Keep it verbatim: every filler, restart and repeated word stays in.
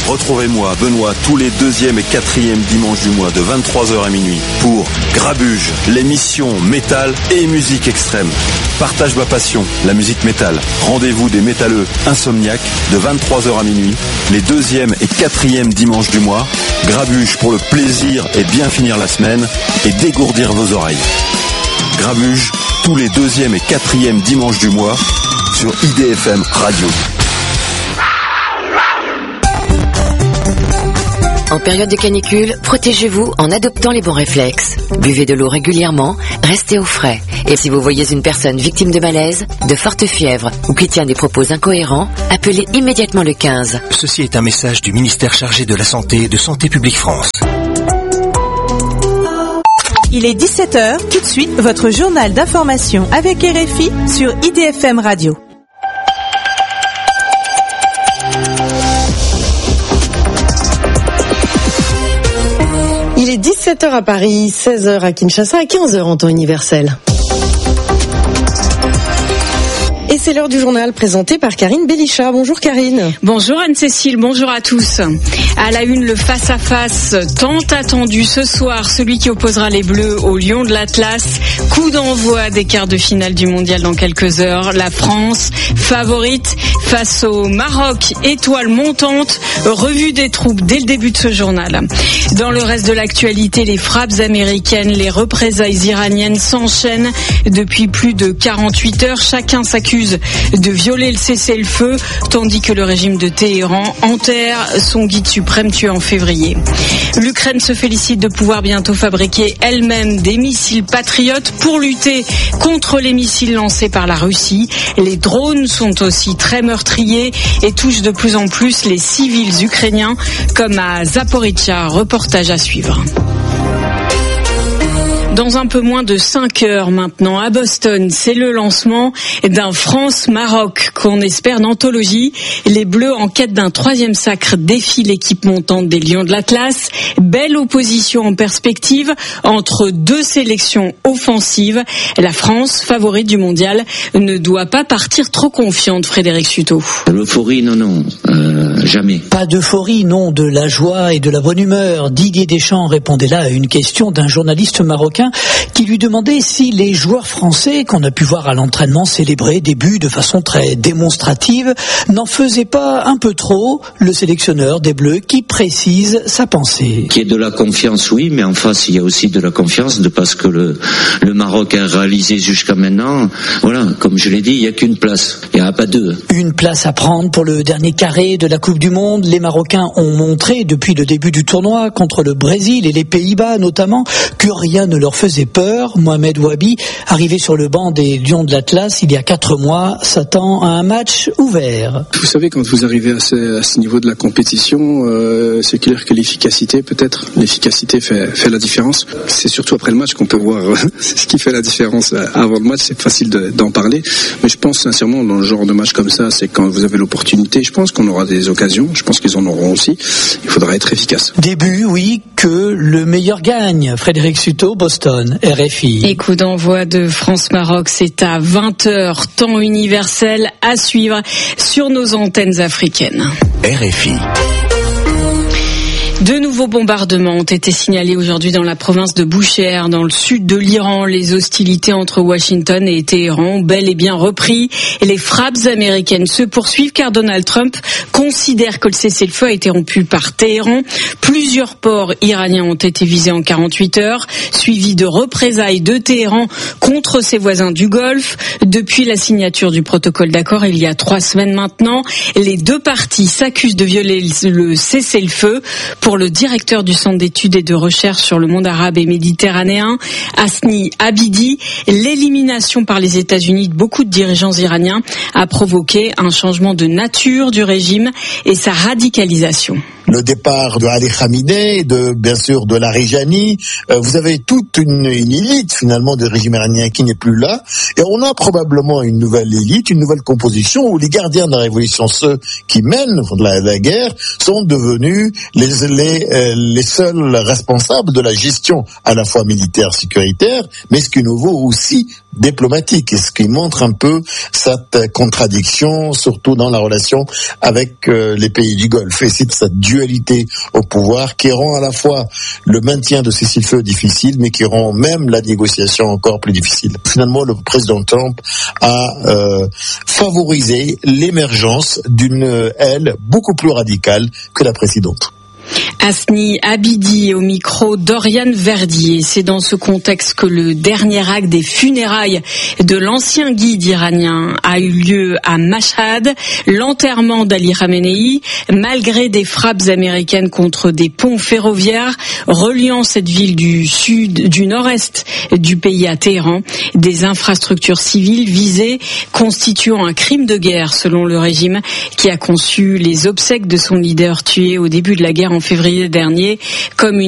Retrouvez-moi, Benoît, tous les deuxième et quatrième dimanches du mois de vingt-trois heures à minuit pour Grabuge, l'émission métal et musique extrême. Partage ma passion, la musique métal. Rendez-vous des métalleux insomniaques de vingt-trois heures à minuit, les deuxième et quatrième dimanches du mois. Grabuge pour le plaisir et bien finir la semaine et dégourdir vos oreilles. Grabuge, tous les deuxième et quatrième dimanches du mois sur I D F M Radio. En période de canicule, protégez-vous en adoptant les bons réflexes. Buvez de l'eau régulièrement, restez au frais. Et si vous voyez une personne victime de malaise, de forte fièvre ou qui tient des propos incohérents, appelez immédiatement le quinze. Ceci est un message du ministère chargé de la Santé et de Santé publique France. Il est dix-sept heures, tout de suite, votre journal d'information avec R F I sur I D F M Radio. Il est dix-sept heures à Paris, seize heures à Kinshasa et quinze heures en temps universel. Et c'est l'heure du journal présenté par Karine Bellicha. Bonjour Karine. Bonjour Anne-Cécile, bonjour à tous. À la une, le face-à-face tant attendu ce soir, celui qui opposera les Bleus aux Lions de l'Atlas. Coup d'envoi des quarts de finale du mondial dans quelques heures. La France, favorite face au Maroc, étoile montante. Revue des troupes dès le début de ce journal. Dans le reste de l'actualité, les frappes américaines, les représailles iraniennes s'enchaînent depuis plus de quarante-huit heures. Chacun s'accuse de violer le cessez-le-feu, tandis que le régime de Téhéran enterre son guide suprême tué en février. L'Ukraine se félicite de pouvoir bientôt fabriquer elle-même des missiles patriotes pour lutter contre les missiles lancés par la Russie. Les drones sont aussi très meurtriers et touchent de plus en plus les civils ukrainiens, comme à Zaporizhzhia. Reportage à suivre. Dans un peu moins de cinq heures maintenant, à Boston, c'est le lancement d'un France-Maroc qu'on espère d'anthologie. Les Bleus, en quête d'un troisième sacre, défient l'équipe montante des Lions de l'Atlas. Belle opposition en perspective entre deux sélections offensives. La France, favorite du mondial, ne doit pas partir trop confiante, Frédéric Sutot. L'euphorie, non, non, euh, jamais. Pas d'euphorie, non, de la joie et de la bonne humeur. Didier Deschamps répondait là à une question d'un journaliste marocain qui lui demandait si les joueurs français qu'on a pu voir à l'entraînement célébrer des buts de façon très démonstrative n'en faisaient pas un peu trop. Le sélectionneur des Bleus qui précise sa pensée. Qu'il y ait de la confiance, oui, mais en face il y a aussi de la confiance de parce que le, le Maroc a réalisé jusqu'à maintenant. Voilà, comme je l'ai dit, il n'y a qu'une place, il n'y en a pas deux. Une place à prendre pour le dernier carré de la Coupe du Monde. Les Marocains ont montré depuis le début du tournoi contre le Brésil et les Pays-Bas notamment que rien ne leur faisait peur. Mohamed Wabi, arrivé sur le banc des Lions de l'Atlas il y a quatre mois, s'attend à un match ouvert. Vous savez, quand vous arrivez à ce, à ce niveau de la compétition, euh, c'est clair que l'efficacité, peut-être, l'efficacité fait, fait la différence. C'est surtout après le match qu'on peut voir euh, ce qui fait la différence. Avant le match, c'est facile de, d'en parler, mais je pense sincèrement, dans le genre de match comme ça, c'est quand vous avez l'opportunité, je pense qu'on aura des occasions, je pense qu'ils en auront aussi, il faudra être efficace. Début, oui, que le meilleur gagne. Frédéric Sutot, Boston, R F I. Et coup d'envoi de France-Maroc, c'est à vingt heures, temps universel à suivre sur nos antennes africaines. R F I. De nouveaux bombardements ont été signalés aujourd'hui dans la province de Boucher, dans le sud de l'Iran. Les hostilités entre Washington et Téhéran ont bel et bien repris. Et les frappes américaines se poursuivent car Donald Trump considère que le cessez-le-feu a été rompu par Téhéran. Plusieurs ports iraniens ont été visés en quarante-huit heures, suivis de représailles de Téhéran contre ses voisins du Golfe. Depuis la signature du protocole d'accord il y a trois semaines maintenant, les deux parties s'accusent de violer le cessez-le-feu. Pour le directeur du Centre d'études et de recherche sur le monde arabe et méditerranéen, Hasni Abidi, l'élimination par les États-Unis de beaucoup de dirigeants iraniens a provoqué un changement de nature du régime et sa radicalisation. Le départ de Ali Khamenei, de bien sûr de la Rijani, euh, vous avez toute une, une élite finalement du régime iranien qui n'est plus là, et on a probablement une nouvelle élite, une nouvelle composition où les gardiens de la révolution, ceux qui mènent la, la guerre, sont devenus les les, euh, les seuls responsables de la gestion à la fois militaire, sécuritaire, mais ce qui est nouveau aussi diplomatique, et ce qui montre un peu cette contradiction, surtout dans la relation avec euh, les pays du Golfe, et c'est cette dualité au pouvoir qui rend à la fois le maintien de cessez-le-feu difficile, mais qui rend même la négociation encore plus difficile. Finalement, le président Trump a euh, favorisé l'émergence d'une aile beaucoup plus radicale que la précédente. Asni Abidi au micro d'Oriane Verdier. C'est dans ce contexte que le dernier acte des funérailles de l'ancien guide iranien a eu lieu à Mashhad. L'enterrement d'Ali Khamenei, malgré des frappes américaines contre des ponts ferroviaires reliant cette ville du sud, du nord-est du pays à Téhéran, des infrastructures civiles visées constituant un crime de guerre selon le régime qui a conçu les obsèques de son leader tué au début de la guerre en février dernier comme une